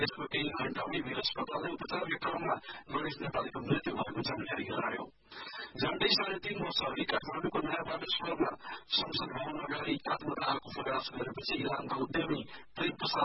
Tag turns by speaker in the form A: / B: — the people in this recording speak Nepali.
A: त्यसको केही घण्टा अघि अस्पतालले उपचारका क्रममा गणेश नेपालीको मृत्यु भएको जानकारी गरायो। झण्डै 3.5 वर्ष अघि काठमाडौँको नयाँ बालेश्वरमा संसद भवन अगाडि आत्मदाहको प्रयास गरेपछि इरानका उद्यमी प्रेम प्रसाद